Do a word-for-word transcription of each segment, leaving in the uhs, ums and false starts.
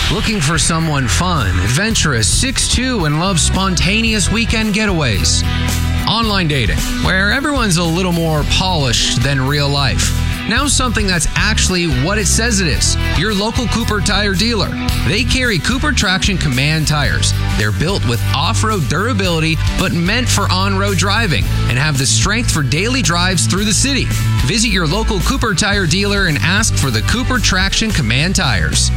Looking for someone fun, adventurous, six foot two, and loves spontaneous weekend getaways? Online dating, where everyone's a little more polished than real life. Now something that's actually what it says it is. Your local Cooper tire dealer. They carry Cooper Traction Command tires. They're built with off-road durability, but meant for on-road driving, and have the strength for daily drives through the city. Visit your local Cooper tire dealer and ask for the Cooper Traction Command tires.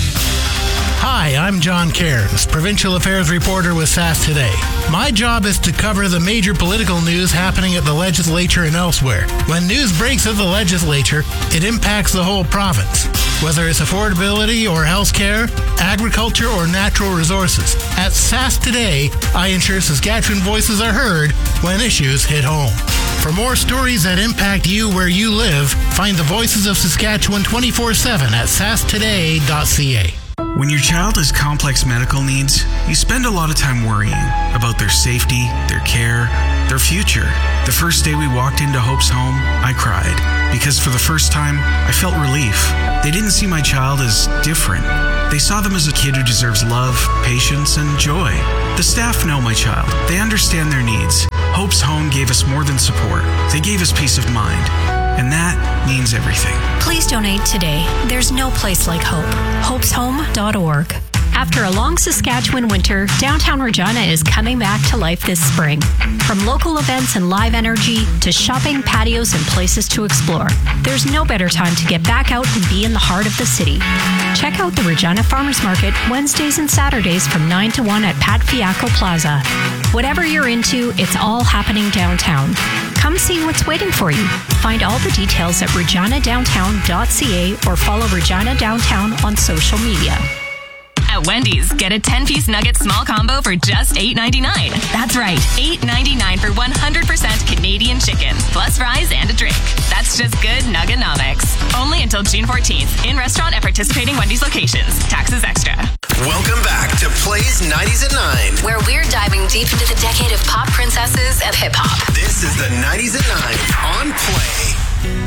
Hi, I'm John Cairns, Provincial Affairs Reporter with S A S Today. My job is to cover the major political news happening at the legislature and elsewhere. When news breaks at the legislature, it impacts the whole province, whether it's affordability or health care, agriculture or natural resources. At S A S Today, I ensure Saskatchewan voices are heard when issues hit home. For more stories that impact you where you live, find the Voices of Saskatchewan twenty-four seven at s a s today dot c a. When your child has complex medical needs, you spend a lot of time worrying about their safety, their care, their future. The first day we walked into Hope's home, I cried because for the first time, I felt relief. They didn't see my child as different. They saw them as a kid who deserves love, patience, and joy. The staff know my child. They understand their needs. Hope's home gave us more than support. They gave us peace of mind. And that means everything. Please donate today. There's no place like hope. hopes home dot org. After a long Saskatchewan winter, downtown Regina is coming back to life this spring. From local events and live energy to shopping, patios, and places to explore, there's no better time to get back out and be in the heart of the city. Check out the Regina Farmers Market Wednesdays and Saturdays from nine to one at Pat Fiacco Plaza. Whatever you're into, it's all happening downtown. Come see what's waiting for you. Find all the details at regina downtown dot c a or follow Regina Downtown on social media. At Wendy's, get a ten-piece nugget small combo for just eight ninety-nine. That's right, eight ninety-nine for one hundred percent Canadian chicken, plus fries and a drink. That's just good nuggenomics. Only until June fourteenth, in restaurant at participating Wendy's locations. Taxes extra. Welcome back to Plays nineties at nine, where we're diving deep into the decade of pop princesses and hip-hop. This is the nineties at nine on Play.